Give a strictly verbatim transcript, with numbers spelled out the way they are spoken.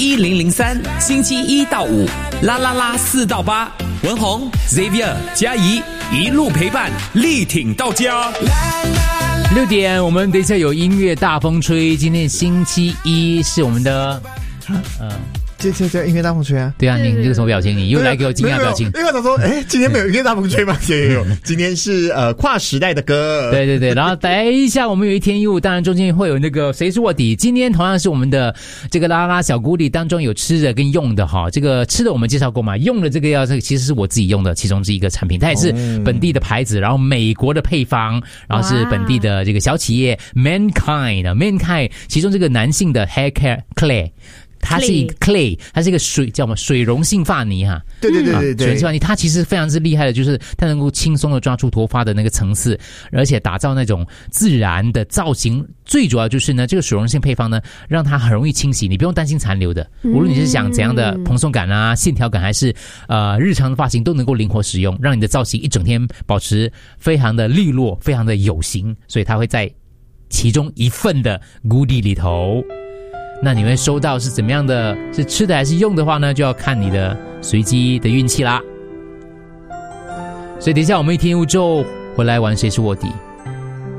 一零零三，星期一到五，啦啦啦四到八，文宏、Xavier、嘉怡一路陪伴，力挺到家。 六点，我们等一下有音乐大风吹。今天星期一是我们的， 呃。这这叫音乐大风吹啊！ 对啊，你这个什么表情？你又来给我惊讶表情？ 因为他说：“哎，今天没有音乐大风吹吗？”有有有，今天是呃跨时代的歌。 对对对，然后等一下我们有一天一物，当然中间会有那个谁是卧底。今天同样是我们的这个拉拉小鼓里当中有吃的跟用的哈。这个吃的我们介绍过嘛，用的这个要这个其实是我自己用的其中之一个产品，它也是本地的牌子，然后美国的配方，然后是本地的这个小企业 Mankind Mankind 其中这个男性的 Hair Care Clay。它是一个 clay， 它是一个水叫什么水溶性发泥哈。 对对对对对， 水溶性发泥它其实非常之厉害的，就是它能够轻松的抓住头发的那个层次，而且打造那种自然的造型。最主要就是呢，这个水溶性配方呢，让它很容易清洗，你不用担心残留的。无论你是想怎样的蓬松感啊、线条感，还是呃日常的发型，都能够灵活使用，让你的造型一整天保持非常的利落、非常的有型。所以它会在其中一份的 goodie 里头。那你会收到是怎么样的？是吃的还是用的话呢？就要看你的随机的运气啦。所以等一下我们一天一物之后回来玩谁是卧底。